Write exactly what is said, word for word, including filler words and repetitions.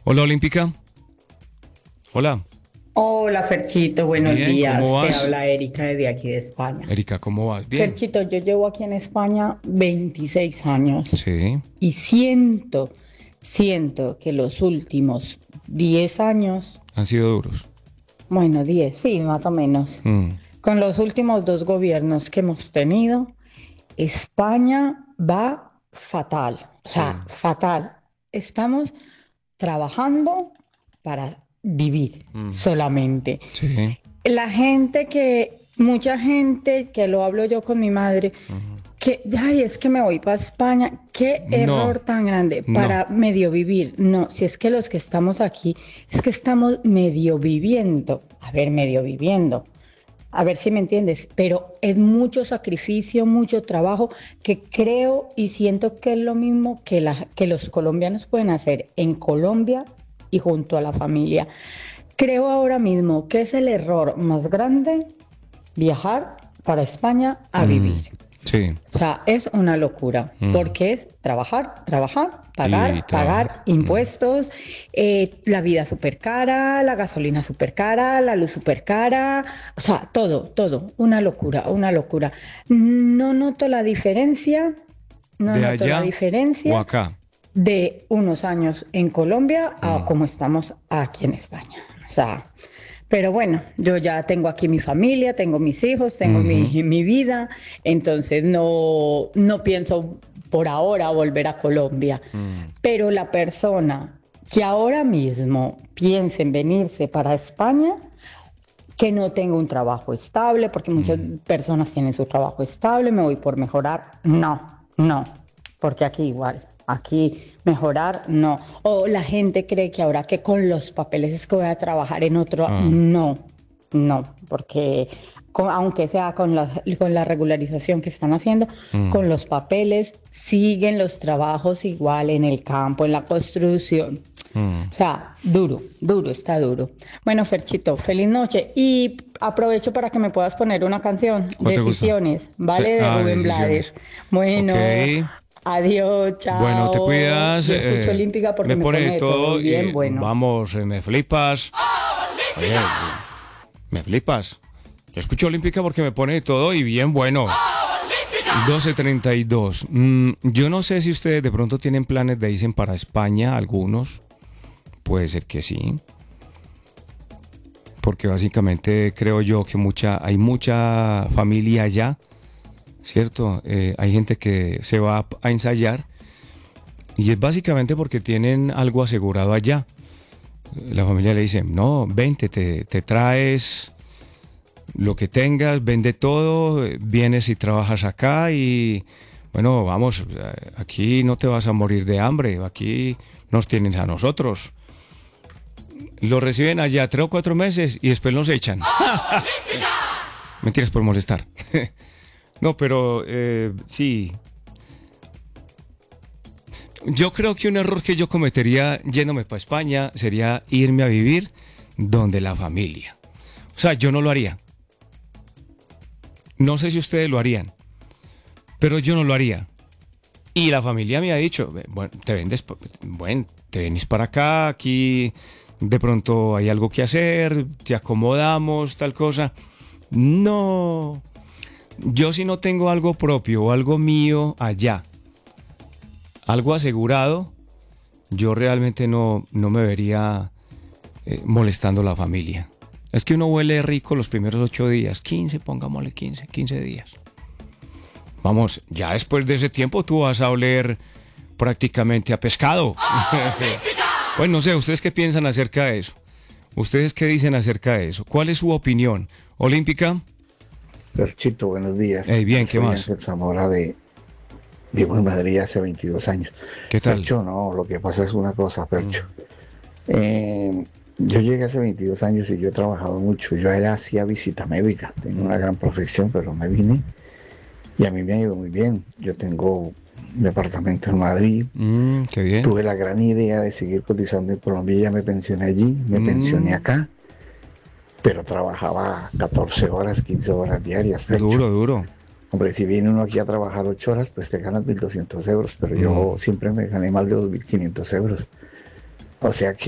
Hola, Olímpica. Hola. Hola Ferchito, buenos Bien, días. ¿cómo Te vas? habla Erika desde aquí de España. Erika, ¿cómo vas? Bien. Ferchito, yo llevo aquí en España veintiséis años Sí, y siento, siento que los últimos diez años, han sido duros. bueno, diez, sí, más o menos, Mm, con los últimos dos gobiernos que hemos tenido, España va fatal, o sea, sí. fatal. Estamos trabajando para vivir Mm, solamente. sí. La gente que, mucha gente, que lo hablo yo con mi madre, Ujú. que, ay, es que me voy para España, qué No, error tan grande no. para medio vivir. No, si es que los que estamos aquí, es que estamos medio viviendo, a ver, medio viviendo. A ver si me entiendes, pero es mucho sacrificio, mucho trabajo que creo y siento que es lo mismo que, la, que los colombianos pueden hacer en Colombia y junto a la familia. Creo ahora mismo que es el error más grande viajar para España a Mm, vivir. sí. O sea, es una locura, Mm, porque es trabajar, trabajar, y pagar, pagar trabajar. Mm, impuestos, eh, la vida súper cara, la gasolina súper cara, la luz súper cara, o sea, todo, todo, una locura, una locura. No noto la diferencia, no ¿de noto la allá o diferencia acá? de unos años en Colombia a Mm, como estamos aquí en España. O sea, pero bueno, yo ya tengo aquí mi familia, tengo mis hijos, tengo ujú, mi, mi vida, entonces no, no pienso por ahora volver a Colombia. mm, Pero la persona que ahora mismo piense en venirse para España, que no tenga un trabajo estable, porque muchas mm, personas tienen su trabajo estable, me voy por mejorar. No, no, porque aquí igual, aquí mejorar, no. O la gente cree que ahora que con los papeles es que voy a trabajar en otro, ah, no, no, porque con- aunque sea con la, con la regularización que están haciendo, mm, con los papeles siguen los trabajos igual en el campo, en la construcción. mm. O sea, duro, duro, está duro. Bueno, Ferchito, feliz noche. Y aprovecho para que me puedas poner una canción, ¿Cuál te gusta? Decisiones, Te- ¿vale? De ah, Rubén decisiones. Blades. Ok. Bueno, adiós, Bueno, te chao. cuidas. Yo escucho eh, Olímpica porque me me pone pone de de todo todo bien, y bueno. vamos, eh, me flipas. Oye, me flipas. Yo escucho Olímpica porque me pone de todo y bien bueno. Doce treinta y dos. Mm, yo no sé si ustedes de pronto tienen planes de irse para España, algunos. Puede ser que sí. Porque básicamente creo yo que mucha, hay mucha familia allá, ¿cierto? Eh, hay gente que se va a, a ensayar y es básicamente porque tienen algo asegurado allá. La familia le dice, no, vente, te, te traes lo que tengas, vende todo, eh, vienes y trabajas acá y bueno, vamos, eh, aquí no te vas a morir de hambre, aquí nos tienes a nosotros. Lo reciben allá tres o cuatro meses y después los echan. Mentiras por molestar. No, pero eh, sí, yo creo que un error que yo cometería yéndome para España sería irme a vivir donde la familia. O sea, yo no lo haría. No sé si ustedes lo harían, pero yo no lo haría. Y la familia me ha dicho, bueno, te vendes, bueno, te venís para acá, aquí de pronto hay algo que hacer, te acomodamos, tal cosa. No, yo si no tengo algo propio o algo mío allá, algo asegurado, yo realmente no, no me vería eh, molestando a la familia. Es que uno huele rico los primeros ocho días, quince, pongámosle quince, quince días. Vamos, ya después de ese tiempo tú vas a oler prácticamente a pescado. Bueno, no sé, ¿ustedes qué piensan acerca de eso? ¿Ustedes qué dicen acerca de eso? ¿Cuál es su opinión? ¿Olímpica? Perchito, buenos días. Eh, bien, Yo ¿qué soy más? Ángel Zamora de Vivo en Madrid hace veintidós años. ¿Qué tal? Percho, no, lo que pasa es una cosa, Percho. Mm, Eh, yo llegué hace veintidós años y yo he trabajado mucho. Yo era hacía visita médica, tengo una gran profesión, pero me vine y a mí me ha ido muy bien. Yo tengo un departamento en Madrid. mm, qué bien. Tuve la gran idea de seguir cotizando en Colombia y ya me pensioné allí, me pensioné Mm, acá, pero trabajaba catorce horas, quince horas diarias, Percho. duro, duro. Hombre, si viene uno aquí a trabajar ocho horas, pues te ganas mil doscientos euros, pero Mm. yo siempre me gané más de dos mil quinientos euros. O sea que